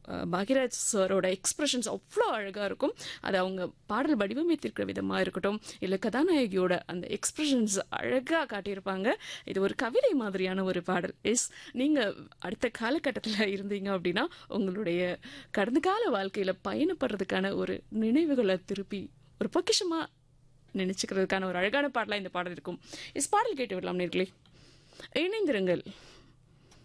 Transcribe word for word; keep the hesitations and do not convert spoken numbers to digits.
அஹ், பாக்யராஜ் சாரோட எக்ஸ்பிரஷன்ஸ் அவ்வளோ அழகாக இருக்கும். அது அவங்க பாடல் வடிவமைத்திருக்கிற விதமாக இருக்கட்டும், இல்லை கதாநாயகியோட அந்த எக்ஸ்பிரஷன்ஸ் அழகாக காட்டியிருப்பாங்க. இது ஒரு கவிதை மாதிரியான ஒரு பாடல். எஸ், நீங்கள் அடுத்த காலகட்டத்தில் இருந்தீங்க அப்படின்னா உங்களுடைய கடந்த கால வாழ்க்கையில் பயணப்படுறதுக்கான ஒரு நினைவுகளை திருப்பி ஒரு பொக்கிஷமாக நினைச்சுக்கிறதுக்கான ஒரு அழகான பாடலாக இந்த பாடல் இருக்கும். எஸ், பாடல் கேட்டு விடலாம் நேர்களே. இணைந்திருங்கள்.